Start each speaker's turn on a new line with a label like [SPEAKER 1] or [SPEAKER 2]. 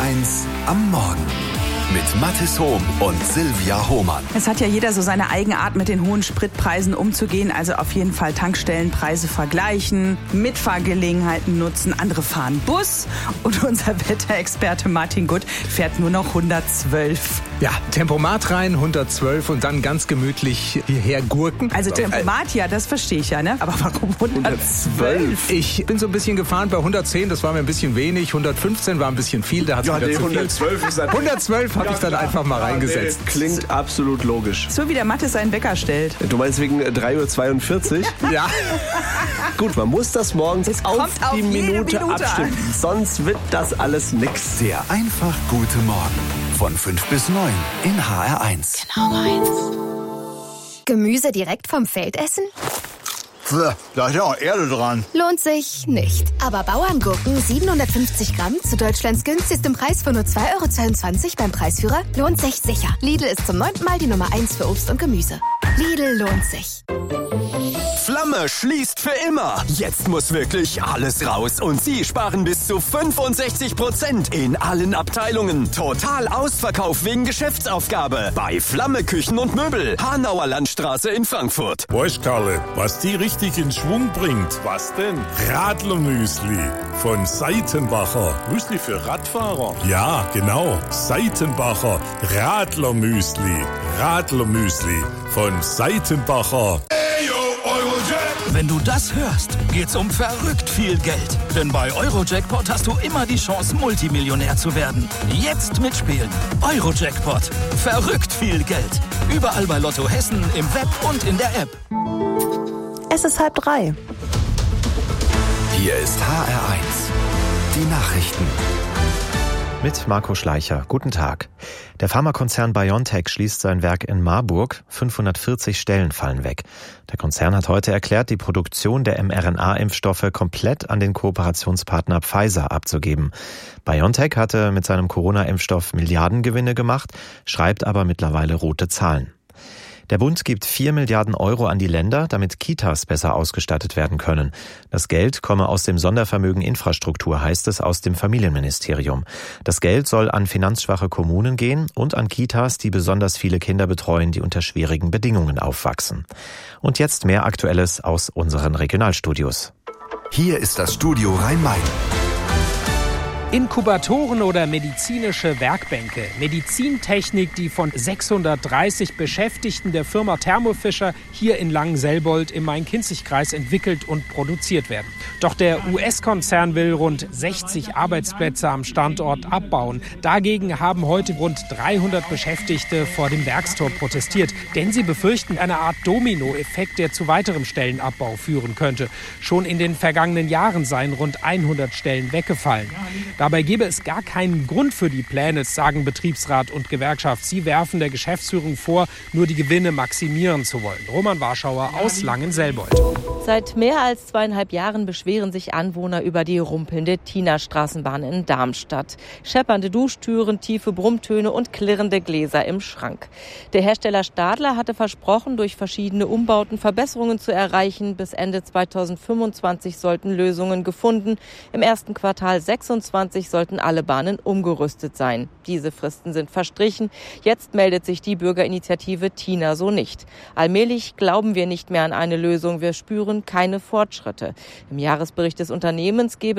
[SPEAKER 1] HR1 am Morgen. Mit Mathis Hohm und Silvia Hohmann.
[SPEAKER 2] Es hat ja jeder so seine eigene Art, mit den hohen Spritpreisen umzugehen. Also auf jeden Fall Tankstellenpreise vergleichen, Mitfahrgelegenheiten nutzen. Andere fahren Bus. Und unser Wetterexperte Martin Gutt fährt nur noch 112.
[SPEAKER 3] Ja, Tempomat rein, 112 und dann ganz gemütlich hierher gurken.
[SPEAKER 2] Also Tempomat, ja, das verstehe ich ja, ne? Aber warum 112?
[SPEAKER 3] Ich bin so ein bisschen gefahren bei 110, das war mir ein bisschen wenig. 115 war ein bisschen viel, da hat es wieder zu viel.
[SPEAKER 4] 112 ist
[SPEAKER 3] 112 habe ich dann einfach mal reingesetzt.
[SPEAKER 4] Nee, klingt absolut logisch.
[SPEAKER 2] So wie der Mathe seinen Wecker stellt.
[SPEAKER 4] Du meinst wegen 3:42 Uhr?
[SPEAKER 3] Ja.
[SPEAKER 4] Gut, man muss das morgens auf die Minute abstimmen.
[SPEAKER 2] An.
[SPEAKER 4] Sonst wird das alles nix.
[SPEAKER 1] Der einfach gute Morgen. Von 5 bis 9 in HR1.
[SPEAKER 5] Genau meins. Gemüse direkt vom Feld essen?
[SPEAKER 6] Da ist ja auch Erde dran.
[SPEAKER 5] Lohnt sich nicht. Aber Bauerngurken 750 Gramm zu Deutschlands günstigstem Preis von nur 2,22 € beim Preisführer lohnt sich sicher. Lidl ist zum 9. Mal die Nummer 1 für Obst und Gemüse. Lidl lohnt sich.
[SPEAKER 7] Flamme schließt für immer. Jetzt muss wirklich alles raus und Sie sparen bis zu 65% in allen Abteilungen. Total Ausverkauf wegen Geschäftsaufgabe bei Flamme Küchen und Möbel. Hanauer Landstraße in Frankfurt.
[SPEAKER 8] Weißt Karle, was die richtig in Schwung bringt? Was denn? Radlermüsli von Seitenbacher. Müsli für Radfahrer? Ja, genau. Seitenbacher Radlermüsli. Radlermüsli von Seitenbacher.
[SPEAKER 9] Wenn du das hörst, geht's um verrückt viel Geld. Denn bei Eurojackpot hast du immer die Chance, Multimillionär zu werden. Jetzt mitspielen. Eurojackpot. Verrückt viel Geld. Überall bei Lotto Hessen, im Web und in der App.
[SPEAKER 2] Es ist 2:30.
[SPEAKER 1] Hier ist HR1. Die Nachrichten.
[SPEAKER 10] Mit Marco Schleicher. Guten Tag. Der Pharmakonzern BioNTech schließt sein Werk in Marburg. 540 Stellen fallen weg. Der Konzern hat heute erklärt, die Produktion der mRNA-Impfstoffe komplett an den Kooperationspartner Pfizer abzugeben. BioNTech hatte mit seinem Corona-Impfstoff Milliardengewinne gemacht, schreibt aber mittlerweile rote Zahlen. Der Bund gibt 4 Milliarden € an die Länder, damit Kitas besser ausgestattet werden können. Das Geld komme aus dem Sondervermögen Infrastruktur, heißt es aus dem Familienministerium. Das Geld soll an finanzschwache Kommunen gehen und an Kitas, die besonders viele Kinder betreuen, die unter schwierigen Bedingungen aufwachsen. Und jetzt mehr Aktuelles aus unseren Regionalstudios.
[SPEAKER 1] Hier ist das Studio Rhein-Main.
[SPEAKER 11] Inkubatoren oder medizinische Werkbänke. Medizintechnik, die von 630 Beschäftigten der Firma Thermo Fisher hier in Langenselbold im Main-Kinzig-Kreis entwickelt und produziert werden. Doch der US-Konzern will rund 60 Arbeitsplätze am Standort abbauen. Dagegen haben heute rund 300 Beschäftigte vor dem Werkstor protestiert. Denn sie befürchten eine Art Dominoeffekt, der zu weiterem Stellenabbau führen könnte. Schon in den vergangenen Jahren seien rund 100 Stellen weggefallen. Dabei gebe es gar keinen Grund für die Pläne, sagen Betriebsrat und Gewerkschaft. Sie werfen der Geschäftsführung vor, nur die Gewinne maximieren zu wollen. Roman Warschauer aus Langenselbold.
[SPEAKER 12] Seit mehr als 2,5 Jahren beschweren sich Anwohner über die rumpelnde Tina-Straßenbahn in Darmstadt. Scheppernde Duschtüren, tiefe Brummtöne und klirrende Gläser im Schrank. Der Hersteller Stadler hatte versprochen, durch verschiedene Umbauten Verbesserungen zu erreichen. Bis Ende 2025 sollten Lösungen gefunden. Im ersten Quartal 26 sollten alle Bahnen umgerüstet sein. Diese Fristen sind verstrichen. Jetzt meldet sich die Bürgerinitiative Tina so nicht. Allmählich glauben wir nicht mehr an eine Lösung. Wir spüren keine Fortschritte. Im Jahresbericht des Unternehmens gebe